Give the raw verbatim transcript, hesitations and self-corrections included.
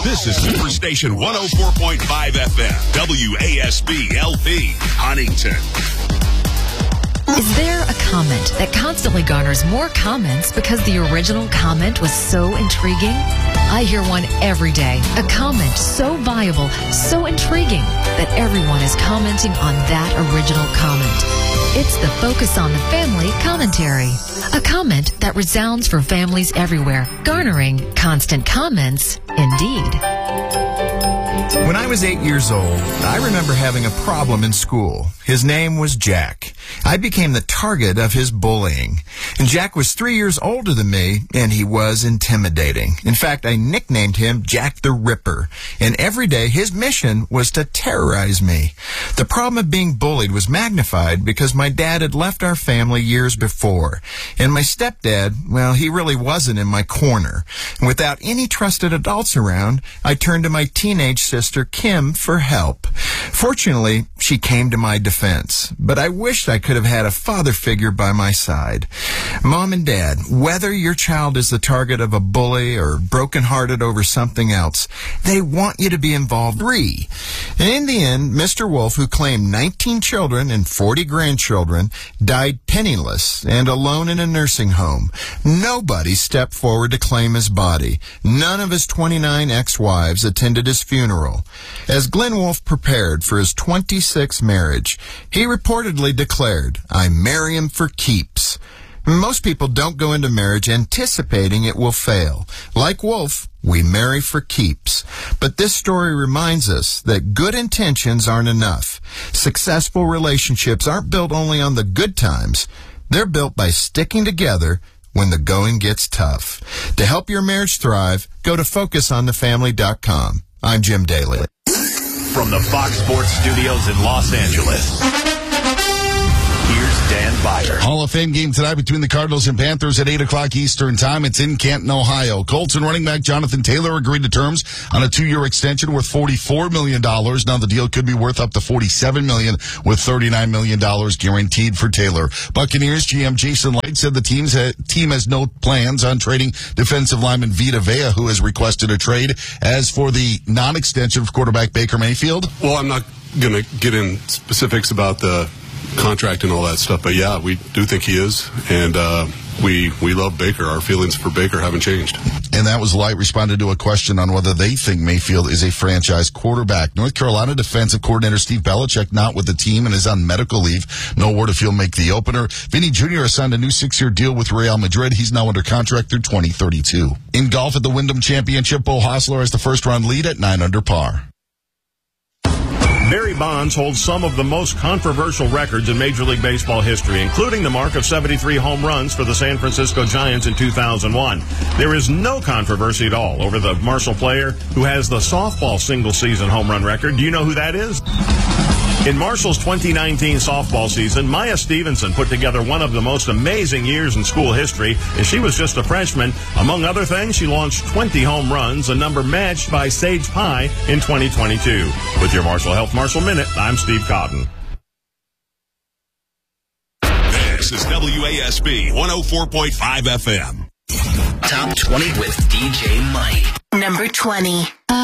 This is Superstation one oh four point five F M, W A S B L P, Huntington. Is there a comment that constantly garners more comments because the original comment was so intriguing? I hear one every day. A comment so viable, so intriguing, that everyone is commenting on that original comment. It's the Focus on the Family commentary. A comment that resounds for families everywhere, garnering constant comments indeed. When I was eight years old, I remember having a problem in school. His name was Jack. I became the target of his bullying. And Jack was three years older than me, and he was intimidating. In fact, I nicknamed him Jack the Ripper. And every day, his mission was to terrorize me. The problem of being bullied was magnified because my dad had left our family years before. And my stepdad, well, he really wasn't in my corner. And without any trusted adults around, I turned to my teenage sister, Kim, for help. Fortunately, she came to my defense, but I wished I could have had a father figure by my side. Mom and Dad, whether your child is the target of a bully or brokenhearted over something else, they want you to be involved. Three. And in the end, Mister Wolf, who claimed nineteen children and forty grandchildren, died penniless and alone in a nursing home. Nobody stepped forward to claim his body. None of his twenty-nine ex-wives attended his funeral. As Glenn Wolf prepared for his twenty-sixth marriage, he reportedly declared, "I marry him for keeps." Most people don't go into marriage anticipating it will fail. Like Wolf, we marry for keeps. But this story reminds us that good intentions aren't enough. Successful relationships aren't built only on the good times. They're built by sticking together when the going gets tough. To help your marriage thrive, go to focus on the family dot com. I'm Jim Daly. From the Fox Sports Studios in Los Angeles, here's Dan Byer. Hall of Fame game tonight between the Cardinals and Panthers at eight o'clock Eastern Time. It's in Canton, Ohio. Colts and running back Jonathan Taylor agreed to terms on a two-year extension worth forty-four million dollars. Now the deal could be worth up to forty-seven million dollars with thirty-nine million dollars guaranteed for Taylor. Buccaneers G M Jason Light said the team's ha- team has no plans on trading defensive lineman Vita Vea, who has requested a trade. As for the non-extension of quarterback Baker Mayfield, well, I'm not going to get in specifics about the contract and all that stuff, but yeah, we do think he is, and uh, we we love Baker. Our feelings for Baker haven't changed. And that was Light responded to a question on whether they think Mayfield is a franchise quarterback. North Carolina defensive coordinator Steve Belichick not with the team and is on medical leave. No word if he'll make the opener. Vinny Junior has signed a new six-year deal with Real Madrid. He's now under contract through twenty thirty-two. In golf at the Wyndham Championship, Bo Hostler has the first-round lead at nine under par. Barry Bonds holds some of the most controversial records in Major League Baseball history, including the mark of seventy-three home runs for the San Francisco Giants in two thousand one. There is no controversy at all over the Marshall player who has the softball single-season home run record. Do you know who that is? In Marshall's twenty nineteen softball season, Maya Stevenson put together one of the most amazing years in school history as she was just a freshman. Among other things, she launched twenty home runs, a number matched by Sage Pie in twenty twenty-two. With your Marshall Health Marshall Minute, I'm Steve Cotton. This is W A S B one oh four point five F M. Top twenty with D J Mike. Number twenty.